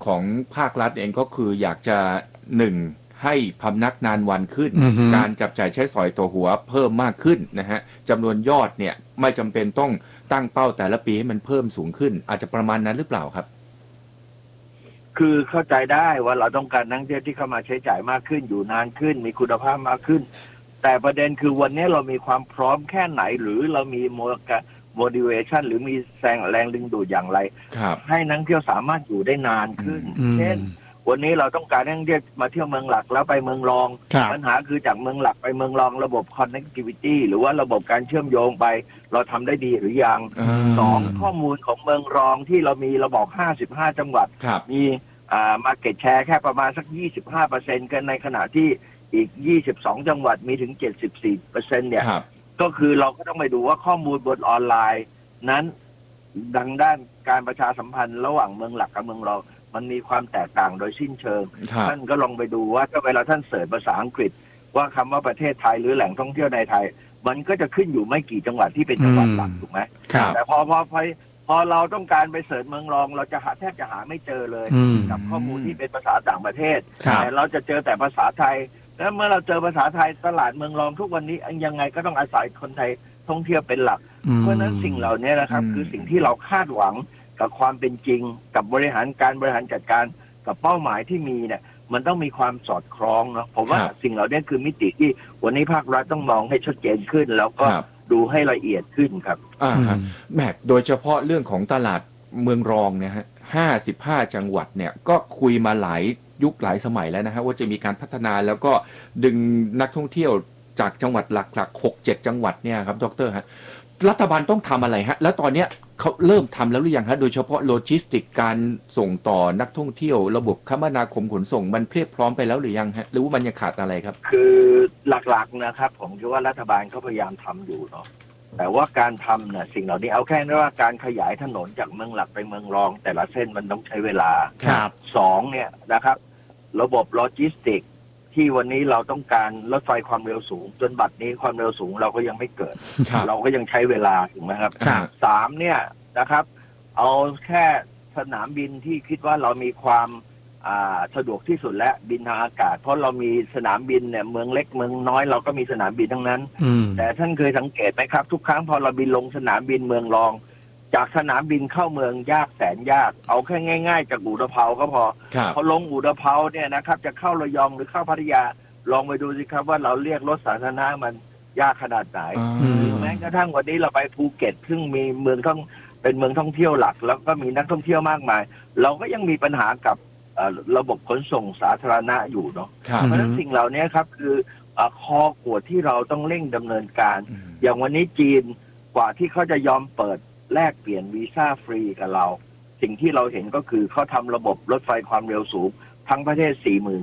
ของภาครัฐเองก็คืออยากจะหนึ่งให้พำนักนานวันขึ้นการจับจ่ายใช้สอยต่อหัวเพิ่มมากขึ้นนะฮะจำนวนยอดเนี่ยไม่จำเป็นต้องตั้งเป้าแต่ละปีให้มันเพิ่มสูงขึ้นอาจจะประมาณนั้นหรือเปล่าครับคือเข้าใจได้ว่าเราต้องการนักท่องเที่ยวที่เข้ามาใช้จ่ายมากขึ้นอยู่นานขึ้นมีคุณภาพมากขึ้นแต่ประเด็นคือวันนี้เรามีความพร้อมแค่ไหนหรือเรามีmotivation หรือมีแรงดึงดูดอย่างไรให้นักท่องเที่ยวสามารถอยู่ได้นานขึ้นเช่นวันนี้เราต้องการนักท่องเที่ยวมาเที่ยวเมืองหลักแล้วไปเมืองรองปัญหาคือจากเมืองหลักไปเมืองรองระบบ connectivity หรือว่าระบบการเชื่อมโยงไปเราทำได้ดีหรือยังสองข้อมูลของเมืองรองที่เรามีเราบอก55จังหวัดมีmarket share แค่ประมาณสัก 25% กันในขณะที่อีก22จังหวัดมีถึง 74% เนี่ยก็คือเราก็ต้องไปดูว่าข้อมูลบนออนไลน์นั้นดังด้านการประชาสัมพันธ์ระหว่างเมืองหลักกับเมืองรองมันมีความแตกต่างโดยสิ้นเชิงท่านก็ลองไปดูว่าถ้าเวลาท่านเสิร์ชภาษาอังกฤษว่าคำว่าประเทศไทยหรือแหล่งท่องเที่ยวในไทยมันก็จะขึ้นอยู่ไม่กี่จังหวัดที่เป็นจังหวัดหลักถูกไหมแต่พอเราต้องการไปเสิร์ชเมืองรองเราจะแทบจะหาไม่เจอเลยกับข้อมูลที่เป็นภาษาต่างประเทศแต่เราจะเจอแต่ภาษาไทยแล้วเมื่อเราเจอภาษาไทยตลาดเมืองรองทุกวันนี้ยังไงก็ต้องอาศัยคนไทยท่องเที่ยวเป็นหลักเพราะฉะนั้นสิ่งเหล่านี้นะครับคือสิ่งที่เราคาดหวังกับความเป็นจริงกับบริหารจัดการกับเป้าหมายที่มีเนี่ยมันต้องมีความสอดคล้องเนาะผมว่าสิ่งเหล่านี้คือมิติที่วันนี้ภาครัฐต้องมองให้ชัดเจนขึ้นแล้วก็ดูให้ละเอียดขึ้นครับแม่โดยเฉพาะเรื่องของตลาดเมืองรองเนี่ยฮะ55จังหวัดเนี่ยก็คุยมาหลายยุคหลายสมัยแล้วนะฮะว่าจะมีการพัฒนาแล้วก็ดึงนักท่องเที่ยวจากจังหวัดหลักๆ 6-7 จังหวัดเนี่ยครับดร.ฮะรัฐบาลต้องทำอะไรฮะแล้วตอนนี้เขาเริ่มทำแล้วหรือยังฮะโดยเฉพาะโลจิสติกการส่งต่อนักท่องเที่ยวระบบคมนาคมขนส่งมันเพียบพร้อมไปแล้วหรือยังฮะหรือว่ามันยังขาดอะไรครับคือหลักๆนะครับผมคิดว่ารัฐบาลเขาพยายามทำอยู่เนาะแต่ว่าการทำเนี่ยสิ่งเหล่านี้เอาแค่ว่าการขยายถนนจากเมืองหลักไปเมืองรองแต่ละเส้นมันต้องใช้เวลาสองเนี่ยนะครับระบบโลจิสติกที่วันนี้เราต้องการรถไฟความเร็วสูงจนบัดนี้ความเร็วสูงเราก็ยังไม่เกิดเราก็ยังใช้เวลาถูกไหมครับสามเนี่ยนะครับเอาแค่สนามบินที่คิดว่าเรามีความสะดวกที่สุดและบินทางอากาศเพราะเรามีสนามบินเนี่ยเมืองเล็กเมืองน้อยเราก็มีสนามบินทั้งนั้นแต่ท่านเคยสังเกตไหมครับทุกครั้งพอเราบินลงสนามบินเมืองรองจากสนามบินเข้าเมืองยากแสนยากเอาแค่ง่ายๆจากอู่ตะเภาก็พอลงอู่ตะเภาเนี่ยนะครับจะเข้าระยองหรือเข้าพัทยาลองไปดูสิครับว่าเราเรียกรถสาธารณะมันยากขนาดไหนแม้กระทั่งวันนี้เราไปภูเก็ตซึ่งมีเมืองเป็นเมืองท่องเที่ยวหลักแล้วก็มีนักท่องเที่ยวมากมายเราก็ยังมีปัญหากับระบบขนส่งสาธารณะอยู่เนาะเพราะฉะนั้นสิ่งเหล่านี้ครับคือคอขวดที่เราต้องเร่งดำเนินการอย่างวันนี้จีนกว่าที่เขาจะยอมเปิดแลกเปลี่ยนวีซ่าฟรีกับเราสิ่งที่เราเห็นก็คือเขาทำระบบรถไฟความเร็วสูงทั้งประเทศ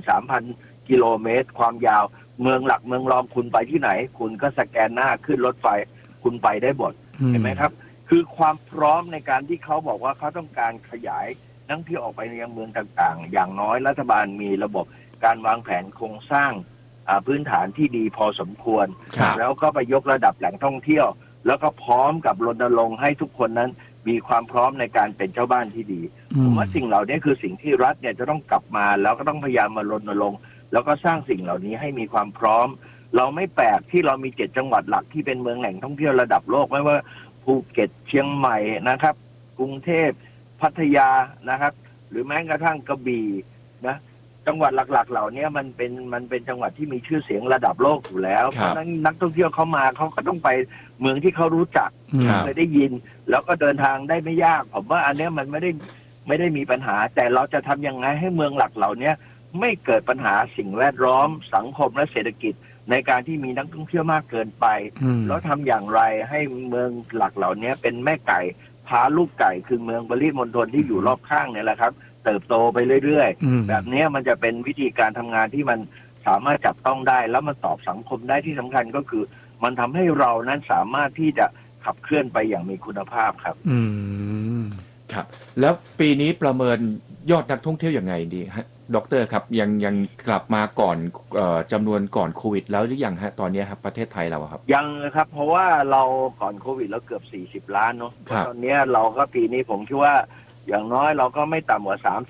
43,000 กิโลเมตรความยาวเมืองหลักเมืองรองคุณไปที่ไหนคุณก็สแกนหน้าขึ้นรถไฟคุณไปได้หมดเห็นไหมครับคือความพร้อมในการที่เขาบอกว่าเขาต้องการขยายนักท่องเที่ยวออกไปยังเมืองต่างๆอย่างน้อยรัฐบาลมีระบบการวางแผนโครงสร้างพื้นฐานที่ดีพอสมควรแล้วก็ไปยกระดับแหล่งท่องเที่ยวแล้วก็พร้อมกับรณรงค์ให้ทุกคนนั้นมีความพร้อมในการเป็นเจ้าบ้านที่ดีผมว่าสิ่งเหล่านี้คือสิ่งที่รัฐเนี่ยจะต้องกลับมาแล้วก็ต้องพยายามมารณรงค์แล้วก็สร้างสิ่งเหล่านี้ให้มีความพร้อมเราไม่แปลกที่เรามี7จังหวัดหลักที่เป็นเมืองแหล่งท่องเที่ยวระดับโลกไม่ว่าภูเก็ตเชียงใหม่นะครับกรุงเทพพัทยานะครับหรือแม้กระทั่งกระบี่นะจังหวัดหลักๆเหล่านี้มันเป็นจังหวัดที่มีชื่อเสียงระดับโลกอยู่แล้วเพราะฉะนั้นนักท่องเที่ยวเขามาเขาก็ต้องไปเมืองที่เขารู้จักเคยได้ยินแล้วก็เดินทางได้ไม่ยากผมว่าอันนี้มันไม่ได้มีปัญหาแต่เราจะทำยังไงให้เมืองหลักเหล่านี้ไม่เกิดปัญหาสิ่งแวดล้อมสังคมและเศรษฐกิจในการที่มีนักท่องเที่ยวมากเกินไปแล้วทำอย่างไรให้เมืองหลักเหล่านี้เป็นแม่ไก่พาลูกไก่คือเมืองปริมณฑลที่อยู่รอบข้างเนี่ยแหละครับเติบโตไปเรื่อยๆแบบนี้มันจะเป็นวิธีการทำงานที่มันสามารถจับต้องได้แล้วมันตอบสังคมได้ที่สำคัญก็คือมันทำให้เรานั้นสามารถที่จะขับเคลื่อนไปอย่างมีคุณภาพครับครับแล้วปีนี้ประเมินยอดนักท่องเที่ยวอย่างไงดีฮะดร.ครับยังกลับมาก่อนจำนวนก่อนโควิดแล้วหรือยังฮะตอนนี้ครับประเทศไทยเราครับยังครับเพราะว่าเราก่อนโควิดเราเกือบ40 ล้านเนาะตอนนี้เราก็ปีนี้ผมคิดว่าอย่างน้อยเราก็ไม่ต่ำกว่า